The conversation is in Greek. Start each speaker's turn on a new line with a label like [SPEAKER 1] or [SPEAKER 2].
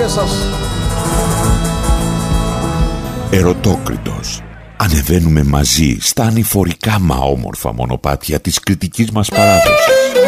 [SPEAKER 1] και σας.
[SPEAKER 2] Ερωτόκριτος. Ανεβαίνουμε μαζί στα ανηφορικά μα όμορφα μονοπάτια της κριτικής μας παράδοσης.